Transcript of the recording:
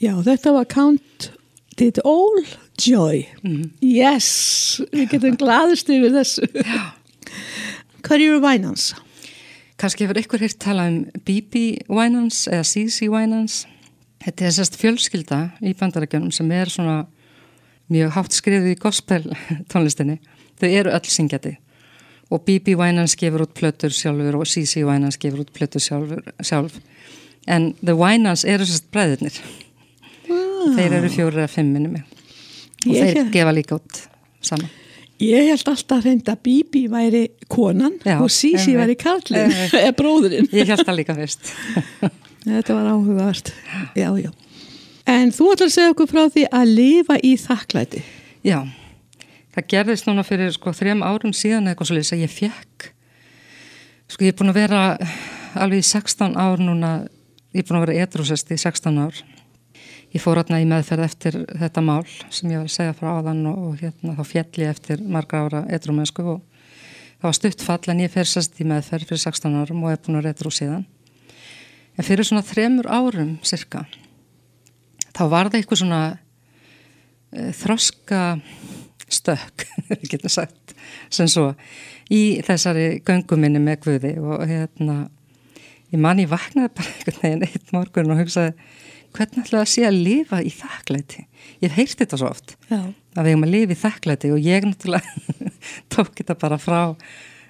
Já, þetta var Count It All Joy. Yes, við getum glaðist yfir þessu. Hverju eru Winans? Kannski hefur ykkur heyrt tala B.B. Winans eða C.C. Winans. Þetta er sérst fjölskylda í Bandaríkjunum sem svona mjög hátt skrifið í gospel tónlistinni. Þau eru öll syngjandi og B.B. Winans gefur út plötur sjálfur og C.C. Winans gefur út plötur sjálf. En The Winans eru sérst bræðurnir. Þeir eru 4 eða 5 minni mig. Og þeir gefa líka út saman. Ég held alltaf að B.B. væri konan og C.C. væri karlinn eða bróðurinn. Ég held það líka fyrst. Þetta var áhugavert. Já. En þú ætlar að segja okkur frá því að lifa í þakklæti. Já, það gerðist núna fyrir 3 árum síðan eitthvað svolítið að ég fekk. Ég er búin að vera alveg í 16 ár núna, ég er búin að vera edrúsest í 16 ár. Ég fór þarna í meðferð eftir þetta mál sem ég var að segja frá áðan og þá féll ég eftir margra ára edrúmennsku og það var stutt fall en ég fer sérst í meðferð fyrir 16 árum og er búin að vera edrú síðan. En fyrir svona 3 árum cirka, þá var það eitthvað svona þroska stökk, við getum sagt, sem svo, í þessari göngu minni með Guði og ég vaknaði bara einhvern veginn eitt morgun og hugsaði, hvernig ætlaði að sé að lifa í þakklæti? Ég hef heyrt þetta svo oft, að við eigum að lifa í þakklæti og ég náttúrulega tók þetta bara frá